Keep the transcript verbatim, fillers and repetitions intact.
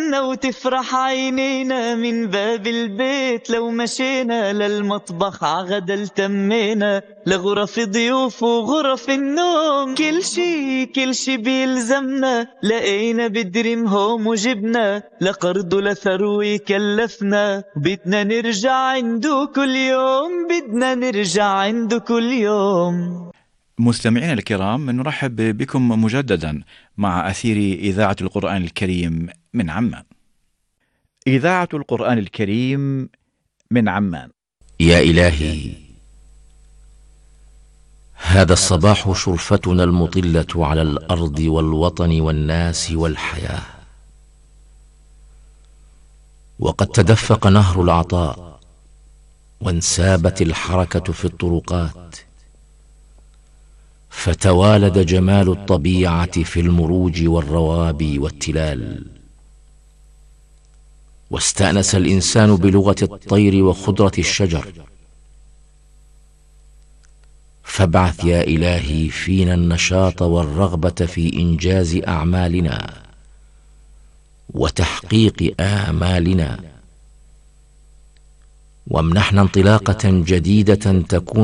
تهنا وتفرح عينينا من باب البيت لو مشينا للمطبخ عغدا التمينا لغرف ضيوف وغرف النوم كل شي كل شي بيلزمنا لقينا بدريم هوم وجبنا لقرض لثروي كلفنا بدنا نرجع عنده كل يوم بدنا نرجع عنده كل يوم. مستمعينا الكرام، نرحب بكم مجددا مع أثير إذاعة القرآن الكريم من عمان. إذاعة القرآن الكريم من عمان. يا إلهي، هذا الصباح شرفتنا المطلة على الأرض والوطن والناس والحياة، وقد تدفق نهر العطاء وانسابت الحركة في الطرقات، فتوالد جمال الطبيعة في المروج والروابي والتلال، واستأنس الإنسان بلغة الطير وخضرة الشجر. فابعث يا إلهي فينا النشاط والرغبة في إنجاز أعمالنا وتحقيق آمالنا، وامنحنا انطلاقة جديدة تكون